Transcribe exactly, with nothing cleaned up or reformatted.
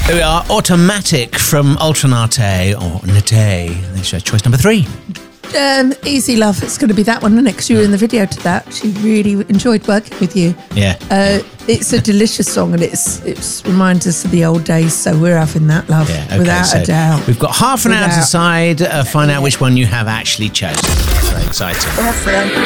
Here we are, Automatic from Ultranate, or Nate. That's choice number three. Um, easy Love. It's going to be that one, isn't it? Because you were in the video to that. She really enjoyed working with you. Yeah. Uh, it's a delicious song, and it's it's reminds us of the old days. So we're having that, love, Yeah, okay, without so a doubt. We've got half an hour to Without- decide, uh, find out which one you have actually chosen. Very exciting. Awesome.